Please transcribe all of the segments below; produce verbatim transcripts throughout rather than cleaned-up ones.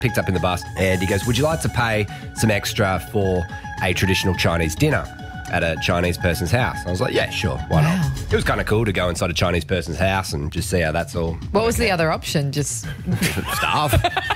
picked up in the bus, and he goes, would you like to pay some extra for a traditional Chinese dinner at a Chinese person's house? I was like, yeah, sure, why Wow. not? It was kind of cool to go inside a Chinese person's house and just see how that's all. What was the other option? Just Starve.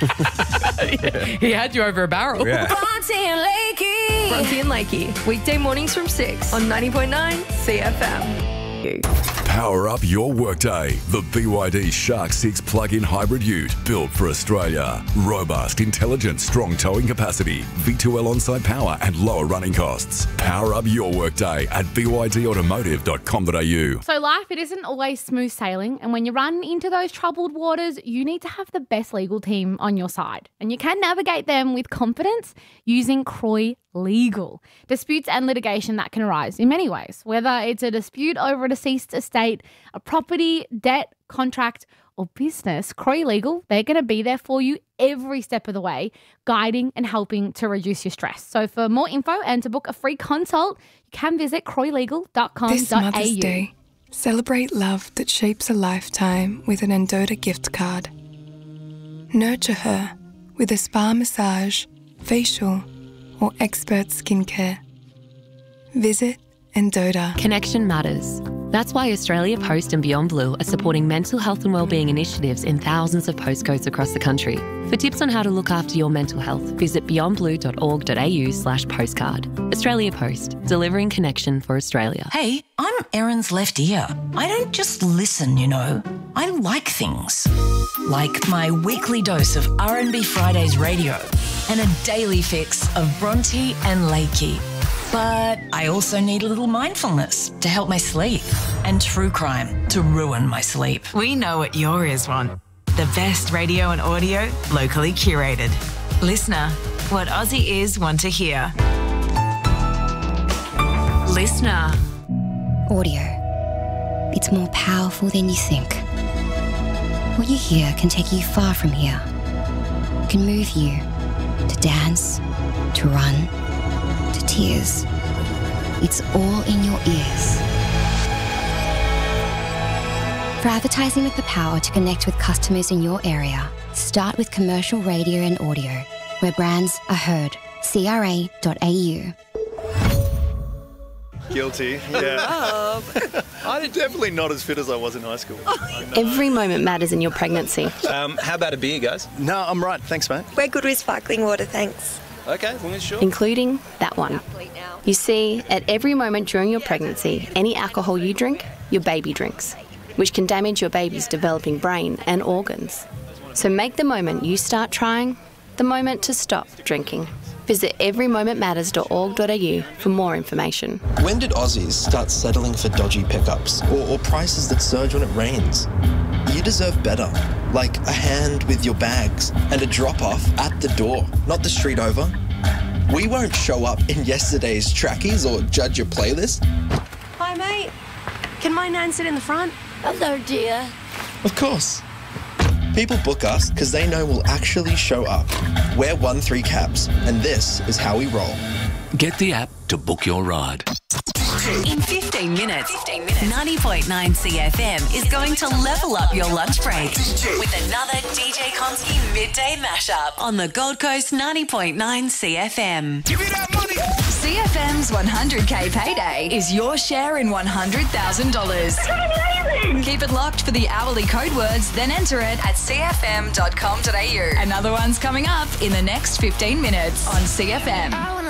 he had you over a barrel. Yeah. Bronte and Lakey. Bronte and Lakey, weekday mornings from six on ninety point nine C F M. Power up your workday. The B Y D Shark six plug-in hybrid ute built for Australia. Robust, intelligent, strong towing capacity, V two L on-site power and lower running costs. Power up your workday at b y d automotive dot com dot a u. So life, it isn't always smooth sailing, and when you run into those troubled waters, you need to have the best legal team on your side. And you can navigate them with confidence using Croy Legal. Disputes and litigation that can arise in many ways, whether it's a dispute over a deceased estate, a property, debt, contract, or business. Croy Legal, they're going to be there for you every step of the way, guiding and helping to reduce your stress. So for more info and to book a free consult, you can visit croy legal dot com dot a u. This Mother's Day, celebrate love that shapes a lifetime with an Endota gift card. Nurture her with a spa massage, facial, or expert skincare. Visit Endota. Connection matters. That's why Australia Post and Beyond Blue are supporting mental health and wellbeing initiatives in thousands of postcodes across the country. For tips on how to look after your mental health, visit beyond blue dot org dot a u slash postcard. Australia Post, delivering connection for Australia. Hey, I'm Erin's left ear. I don't just listen, you know. I like things. Like my weekly dose of R and B Fridays radio and a daily fix of Bronte and Lakey. But I also need a little mindfulness to help my sleep and true crime to ruin my sleep. We know what your ears want. The best radio and audio locally curated. Listener, what Aussie ears want to hear. Listener. Audio. It's more powerful than you think. What you hear can take you far from here. It can move you to dance, to run, to tears. It's all in your ears. For advertising with the power to connect with customers in your area, start with commercial radio and audio, where brands are heard. c r a dot a u. Guilty, yeah. I'm definitely not as fit as I was in high school. Every moment matters in your pregnancy. Um, how about a beer, guys? No, I'm right. Thanks, mate. We're good with sparkling water, thanks. Okay, as long as you're sure. Including that one. You see, at every moment during your pregnancy, any alcohol you drink, your baby drinks, which can damage your baby's developing brain and organs. So make the moment you start trying the moment to stop drinking. Visit every moment matters dot org dot a u for more information. When did Aussies start settling for dodgy pickups or, or prices that surge when it rains? You deserve better, like a hand with your bags and a drop-off at the door, not the street over. We won't show up in yesterday's trackies or judge your playlist. Hi, mate. Can my nan sit in the front? Hello, dear. Of course. People book us because they know we'll actually show up. We're one three cabs, and this is how we roll. Get the app to book your ride. In fifteen minutes, fifteen minutes, ninety point nine C F M is going to level up your lunch break with another D J Konski midday mashup on the Gold Coast ninety point nine C F M. Give me that money! C F M's one hundred K payday is your share in one hundred thousand dollars. Keep it locked for the hourly code words, then enter it at c f m dot com dot a u. Another one's coming up in the next fifteen minutes on C F M.